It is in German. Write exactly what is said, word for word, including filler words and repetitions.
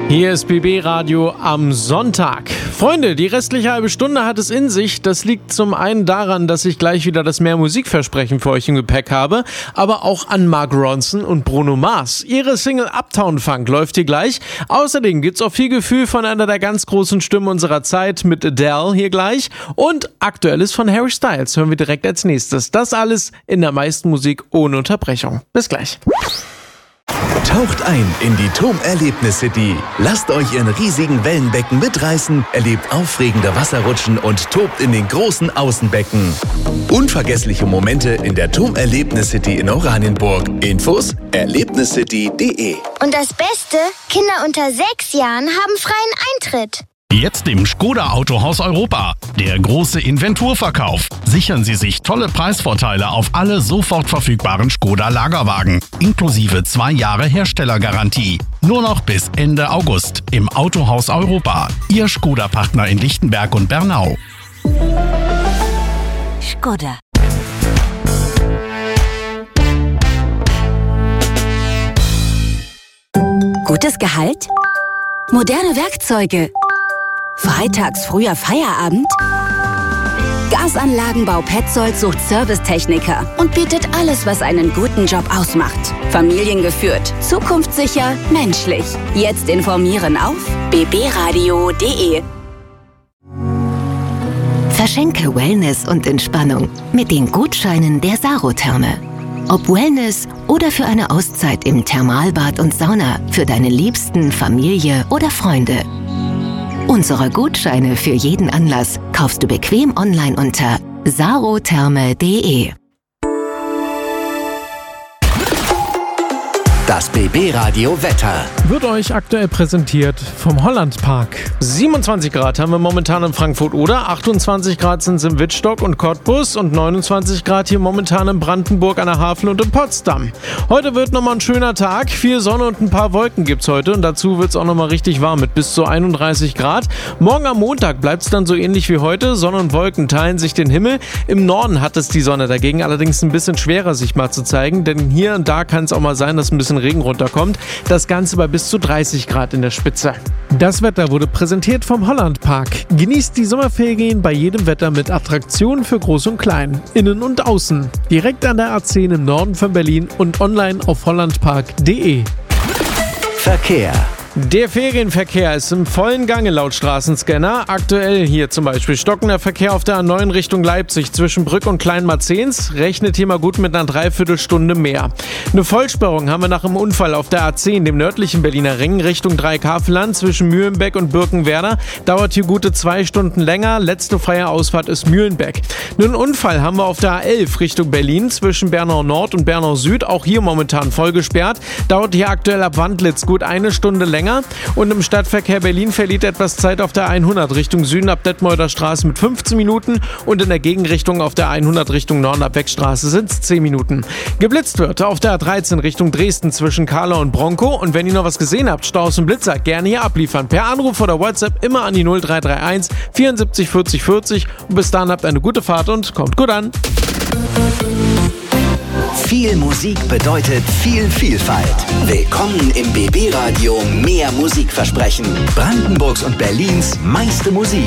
Hier ist B B Radio am Sonntag. Freunde, die restliche halbe Stunde hat es in sich. Das liegt zum einen daran, dass ich gleich wieder das mehr Musikversprechen für euch im Gepäck habe, aber auch an Mark Ronson und Bruno Mars. Ihre Single Uptown Funk läuft hier gleich. Außerdem gibt's auch viel Gefühl von einer der ganz großen Stimmen unserer Zeit mit Adele hier gleich. Und Aktuelles von Harry Styles hören wir direkt als nächstes. Das alles in der meisten Musik ohne Unterbrechung. Bis gleich. Taucht ein in die T O M Erlebnis City. Lasst euch in riesigen Wellenbecken mitreißen, erlebt aufregende Wasserrutschen und tobt in den großen Außenbecken. Unvergessliche Momente in der T O M Erlebnis City in Oranienburg. Infos erlebniscity punkt de. Und das Beste? Kinder unter sechs Jahren haben freien Eintritt. Jetzt im Skoda Autohaus Europa. Der große Inventurverkauf. Sichern Sie sich tolle Preisvorteile auf alle sofort verfügbaren Skoda Lagerwagen. Inklusive zwei Jahre Herstellergarantie. Nur noch bis Ende August im Autohaus Europa. Ihr Skoda-Partner in Lichtenberg und Bernau. Skoda. Gutes Gehalt? Moderne Werkzeuge? Freitags früher Feierabend? Gasanlagenbau Petzold sucht Servicetechniker und bietet alles, was einen guten Job ausmacht. Familiengeführt, zukunftssicher, menschlich. Jetzt informieren auf b b radio punkt de. Verschenke Wellness und Entspannung mit den Gutscheinen der Sarotherme. Ob Wellness oder für eine Auszeit im Thermalbad und Sauna für deine Liebsten, Familie oder Freunde. Unsere Gutscheine für jeden Anlass kaufst du bequem online unter sarotherme punkt de. Das B B Radio Wetter wird euch aktuell präsentiert vom Hollandpark. siebenundzwanzig Grad haben wir momentan in Frankfurt-Oder, achtundzwanzig Grad sind es in Wittstock und Cottbus und neunundzwanzig Grad hier momentan in Brandenburg an der Havel und in Potsdam. Heute wird nochmal ein schöner Tag, viel Sonne und ein paar Wolken gibt's heute und dazu wird's auch nochmal richtig warm mit bis zu einunddreißig Grad. Morgen am Montag bleibt's dann so ähnlich wie heute, Sonne und Wolken teilen sich den Himmel. Im Norden hat es die Sonne dagegen allerdings ein bisschen schwerer sich mal zu zeigen, denn hier und da kann es auch mal sein, dass ein bisschen Regen runterkommt. Das Ganze bei bis zu dreißig Grad in der Spitze. Das Wetter wurde präsentiert vom Hollandpark. Genießt die Sommerferien bei jedem Wetter mit Attraktionen für Groß und Klein, innen und außen. Direkt an der A zehn im Norden von Berlin und online auf hollandpark punkt de. Verkehr. Der Ferienverkehr ist im vollen Gange laut Straßenscanner. Aktuell hier zum Beispiel stockender Verkehr auf der A neun Richtung Leipzig zwischen Brück und Kleinmarzens. Rechnet hier mal gut mit einer Dreiviertelstunde mehr. Eine Vollsperrung haben wir nach einem Unfall auf der A zehn, dem nördlichen Berliner Ring, Richtung Dreikafelland zwischen Mühlenbeck und Birkenwerder. Dauert hier gute zwei Stunden länger. Letzte freie Ausfahrt ist Mühlenbeck. Einen Unfall haben wir auf der A elf Richtung Berlin zwischen Bernau Nord und Bernau Süd. Auch hier momentan voll gesperrt. Dauert hier aktuell ab Wandlitz gut eine Stunde länger. Und im Stadtverkehr Berlin verliert etwas Zeit auf der hundert Richtung Süden ab Detmolder Straße mit fünfzehn Minuten und in der Gegenrichtung auf der hundert Richtung Norden ab Wegstraße sind es zehn Minuten. Geblitzt wird auf der A dreizehn Richtung Dresden zwischen Karlau und Bronkow und wenn ihr noch was gesehen habt, Staus und Blitzer, gerne hier abliefern. Per Anruf oder WhatsApp immer an die null drei drei eins vierundsiebzig vierzig vierzig und bis dahin habt eine gute Fahrt und kommt gut an. Viel Musik bedeutet viel Vielfalt. Willkommen im B B Radio Mehr Musikversprechen. Brandenburgs und Berlins meiste Musik.